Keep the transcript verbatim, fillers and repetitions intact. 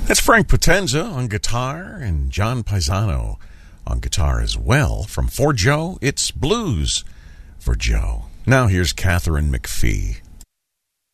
That's Frank Potenza on guitar and John Paisano on guitar as well. From For Joe, it's Blues for Joe. Now here's Catherine McPhee.